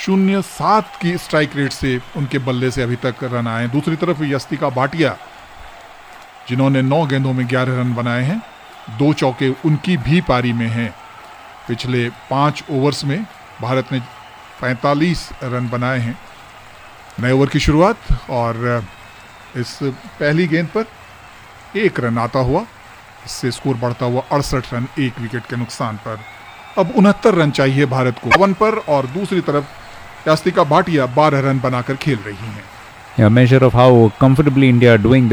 0.07 की strike rate से उनके बल्ले से अभी तक रन आए। दूसरी तरफ यस्तिका भाटिया जिन्होंने 9 गेंदों में 11 रन बनाए हैं, 2 चौके उनकी भी पारी में हैं। पिछले 5 ओवर्स में भारत ने 45 रन बनाए हैं। नए ओवर की शुरुआत और इस पहली गेंद पर 1 रन आता हुआ, इससे स्कोर बढ़ता हुआ 68 रन 1 विकेट के नुकसान पर। अब 69 रन चाहिए भारत को 51 पर, और दूसरी तरफ यस्तिका भाटिया 12 रन बनाकर खेल रही हैं। A measure of how comfortably India are doing this.